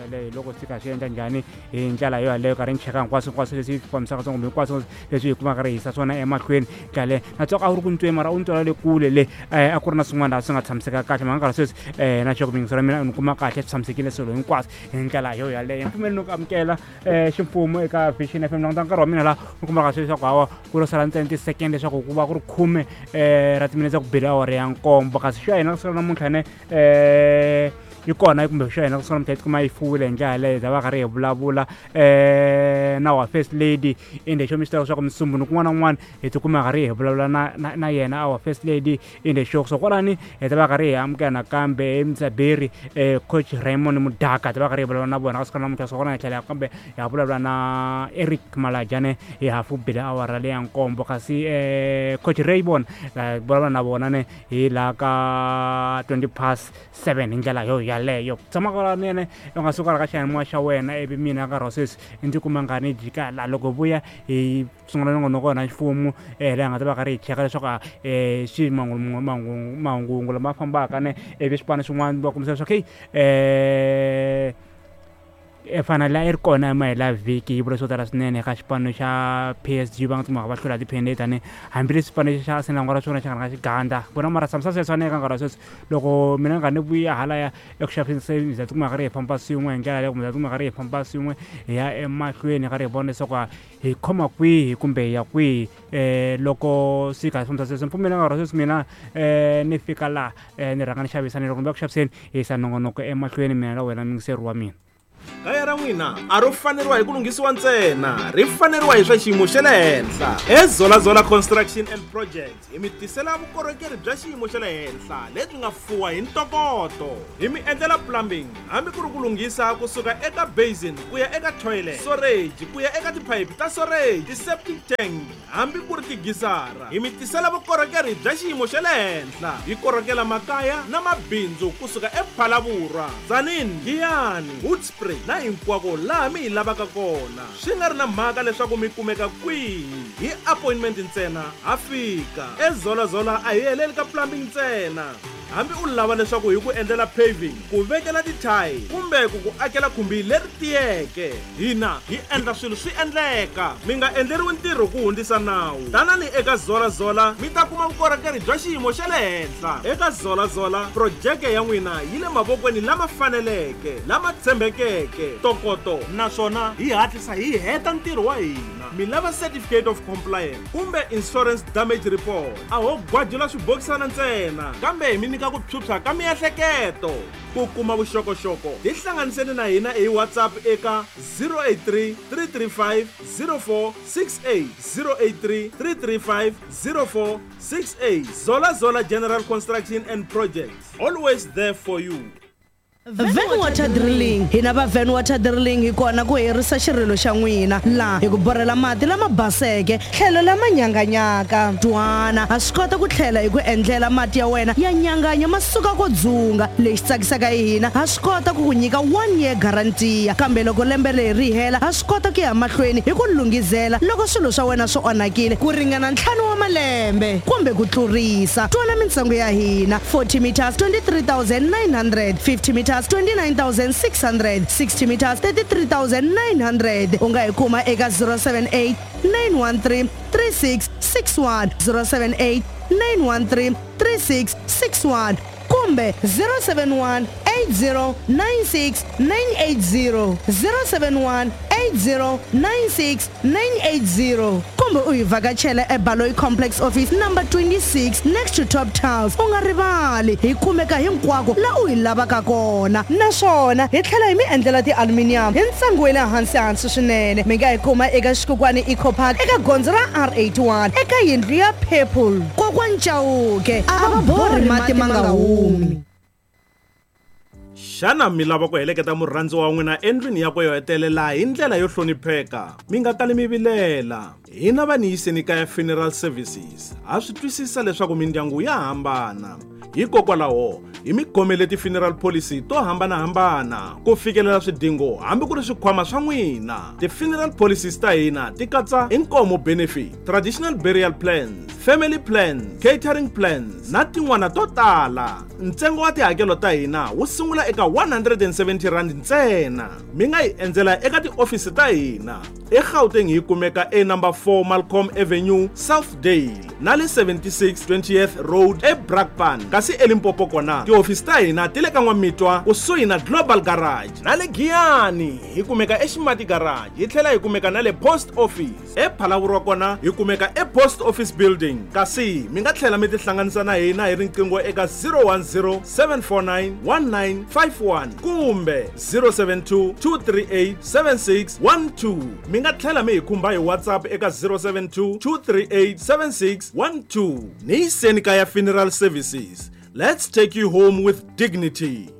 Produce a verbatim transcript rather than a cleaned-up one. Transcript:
yaleyo loko sika swi endla njhani hi ndlela yo yaleyo karhi ni cheka hinkwaswo hinkwaswo leswi fambisaka swona kumbe hinkwaswo leswi hi kumaka ri hisa swona emahlweni kale na tsoka a ri ku ntwe mara u ntwela le kule le a ku ri na swin'wana laha swi nga tshamiseka kahle mara nkarhi sweswi na xoko mingiso ra mina ni kuma kahle swi tshamisekile swilo hinkwaswo hi ndlela yo yaleyo mpfumeli no ku amukela ximfumo eka Vision F M languta nkarhi wa mina laha u kumaka sweswi leswaku hawa ku ro sala ntsena ti-second leswaku ku va ku ri khume ra timinete ya ku bela awara ya nkombo kasi xo hina ku sala namuntlha ne yi kona kumbe xo hina ku sala muthetsi kuma yi fuwile hi ndlela yaleyo za va karhi hi vulavula na wa first lady ende xo mi swi tiva leswaku misumbu ni kun'wana na kun'wana hi tikuma karhi hi vulavula na na yena our first lady ende xo so kwalani hi ta va karhi hi amukela nakambe Mdzaberi coach Raymond Mudaka ta va karhi hi vulavula na vona ka siku namuntlha so kwalani hi tlhela kambe hi ya vulavula na Eric Malajane hi hafu bela awara leya nkombo kasi coach Raymond vulavula na vona ne hi la ka twenty past seven hi ndlela yo yaleyo tshama kwalani ne u nga suka ka xiyanimoya xa wena ivi mina ka rosesi ndzi kuma ngani jika la loko vuya hi sungula nongonoko na xifumo laha nga ta va karhi hi cheka leswaku swi mahungu lama fambaka ne ivi swipano swin'wana va kombisa leswaku hey fanele a ri kona mayela vhiki yi vula swo tala swinene ka xipano xa P S G va nga timaka va hlula tiphende tani hambileswi xipano xa Arsenal ra swona xa nga xiganda vona mara samsa sweswi eka nkarhi wa sweswi loko mina nga ni vuya hala ya eku xaviseni za tikuma karhi hi famba swin'we hi ndlela leyo kumbe za tikuma karhi hi famba swin'we hi ya emahlweni karhi hi vona leswaku hi khoma kwihi kumbe hi ya kwihi loko swi karhi fambisa sweswi mpfumela nkarhi wa sweswi mina ni fika laha ni rhanga ni xavisani loko ni va ku xaviseni hi yisa nongonoko emahlweni mina na wena mingiseri wa mina kaya ra n'wina a ro faneriwa hi ku lunghisiwa ntsena ri faneriwa hi swa xiyimo xa le henhla eZolazola Construction and Projects hi mi tisela vukorhokeri bya xiyimo xa le henhla lebyi nga fuwa hi ntokoto hi mi endlela plumbing hambi ku ri ku lunghisa kusuka eka basin ku ya eka toilet storage ku ya eka tiphayiphi ta storage ti-septic tank hambi ku ri tigisara hi mi tisela vukorhokeri bya xiyimo xa le henhla hi korhokela makaya na mabindzu kusuka ePhalavurwa Tzaneen Giyani Hoedspruit na hinkwako laha mi hi lavaka kona swi nga ri na mhaka leswaku mi kumeka kwihi hi appointment ntsena ha fika eZolazola a hi heleli ka plumbing ntsena hambi u lava leswaku hi ku endlela paving ku vekela tithai kumbe ku ku akela khumbi leri tiyeke hina hi endla swilo swi endleka mi nga endleriwi ntirho ku hundzisa nawu tanani eka Zolazola mi ta kuma vukorhokeri bya xiyimo xa le henhla eka Zolazola projeke ya n'wina yi le mavokweni lama faneleke lama tshembekeke tokoto naswona hi hatlisa hi heta ntirho wa hina mi lava certificate of compliance kumbe insurance damage report a ho gwajula swibokisana ntsena kambe hi mi ka ku phyuphya ka miehleketo ku kuma vuxokoxoko tihlanganiseni na hina hi WhatsApp eka zero eight three three three five zero four six eight zero eight three three three five zero four six eight Zolazola General Construction and Projects, always there for you. Venwater Drilling hina va Venwater Drilling hi kona ku herisa xirilo xa n'wina la hi ku borela mati lama baseke tlhelo lama nyanganyaka twana ha swi kota ku tlhela hi ku endlela mati ya wena ya nyanganya masuka ko dzunga lexi tsakisaka hina ha swi kota ku ku nyika one year guarantee kambe loko lembe leri hela ha swi kota ku ya mahlweni hi ku lunghizela loko swilo swa wena swo onhakile ku ringana ntlhanu wa malembe kumbe ku tlurisa twana mintsengo ya hina forty meters twenty-three thousand nine hundred fifty meters twenty-nine thousand six hundred sixty meters thirty-three thousand nine hundred unga hi kuma eka zero seven eight nine one three three six six one zero seven eight nine one three three six six one kumbe zero seven one eight zero nine six nine eight zero zero seven one eight zero nine six nine eight zero kumbe u hi vakachela eBaloyi Complex Office number twenty-six next to Top Towers u nga rivali hi kumeka hinkwako la u hi lavaka kona naswona hi tlhela hi mi endlela ti-aluminium hi ntsengo wa le hansi hansi swinene mi nga hi kuma eka Xikokwani Eco Park eka gondzo ra R eighty-one eka yindlu ya Purple kokwana Chauke a va borhi mati ma nga humi. Xana mi lava ku heleketa murhandzi wa n'wina endlwini ya ku yo hetelela hi ndlela yo hlonipheka mi nga tali mi vilela hina vaniyiseni kaya funeral services ha swi twisisa leswaku mindyangu ya hambana hikokwalaho hi mi khomele ti-funeral policy to hambanahambana ku fikelela swidingo hambi ku ri swikhwama swa n'wina ti-funeral policies ta hina ti katsa inkomo benefit, traditional burial plans, family plans, catering plans na tin'wana to tala ntsengo wa tihakelo ta hina wu sungula eka one hundred seventy rand ntsena. Mi nga yi endzela eka tiofisi ta hina eGauteng hi kumeka e number four Malcolm Avenue Southdale na le seventy-six twentieth Road eBrakpan, kasi eLimpopo kona tiofisi ta hina ti le ka Nwamitwa kusuhi na Global Garage, na le Giyani hi kumeka eXimati Garage, hi tlhela hi kumeka na le Post Office. ePhalaborwa kona hi kumeka ePost Office Building, kasi mi nga tlhela mi tihlanganisa na hina hi riqingho eka zero one zero seven four nine one nine five one kumbe zero seven two two three eight seven six one two. Mi nga tlhela mi hi khumba hi WhatsApp eka zero seven two two three eight seven six one two. Ni Senikaya Funeral Services. Let's take you home with dignity.